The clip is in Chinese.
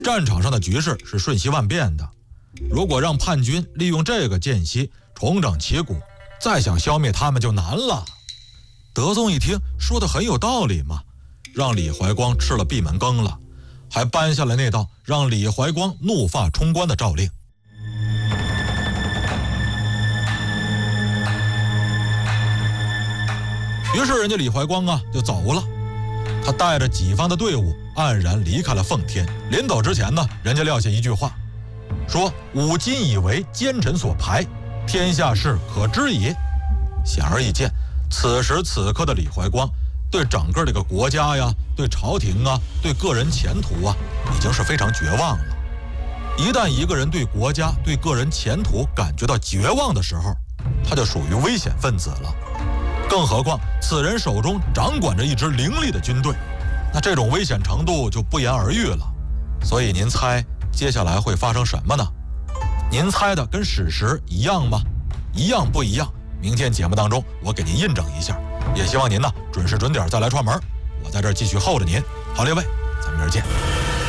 战场上的局势是瞬息万变的，如果让叛军利用这个间隙重整旗鼓，再想消灭他们就难了。德宗一听说的很有道理嘛，让李怀光吃了闭门羹了，还颁下了那道让李怀光怒发冲冠的诏令。于是人家李怀光就走了，他带着己方的队伍黯然离开了奉天。临走之前人家撂下一句话，说吾今以为奸臣所排，天下事可知矣。显而易见，此时此刻的李怀光对整个这个国家对朝廷对个人前途已经是非常绝望了。一旦一个人对国家对个人前途感觉到绝望的时候，他就属于危险分子了。更何况此人手中掌管着一支凌厉的军队，那这种危险程度就不言而喻了。所以您猜接下来会发生什么呢？您猜的跟史实一样吗？一样不一样？明天节目当中我给您印证一下，也希望您准时准点再来串门，我在这儿继续候着您。好，列位，咱们明儿见。